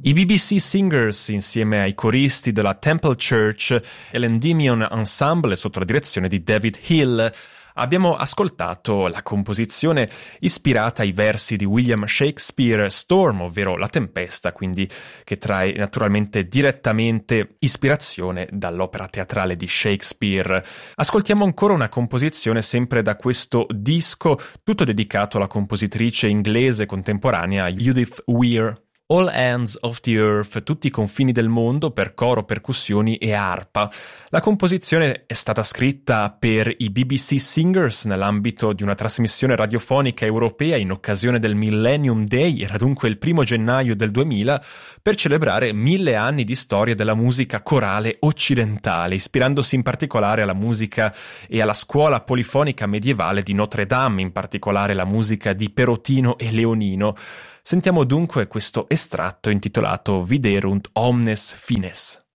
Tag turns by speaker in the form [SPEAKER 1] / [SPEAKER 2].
[SPEAKER 1] I BBC Singers, insieme ai coristi della Temple Church e l'Endymion Ensemble sotto la direzione di David Hill, abbiamo ascoltato la composizione ispirata ai versi di William Shakespeare Storm, ovvero La Tempesta, quindi che trae naturalmente direttamente ispirazione dall'opera teatrale di Shakespeare. Ascoltiamo ancora una composizione sempre da questo disco, tutto dedicato alla compositrice inglese contemporanea Judith Weir. All Ends of the Earth, tutti i confini del mondo per coro, percussioni e arpa. La composizione è stata scritta per i BBC Singers nell'ambito di una trasmissione radiofonica europea in occasione del Millennium Day, era dunque il 1 gennaio del 2000, per celebrare 1000 anni di storia della musica corale occidentale, ispirandosi in particolare alla musica e alla scuola polifonica medievale di Notre Dame, in particolare la musica di Perotino e Leonino. Sentiamo dunque questo estratto intitolato Viderunt omnes fines.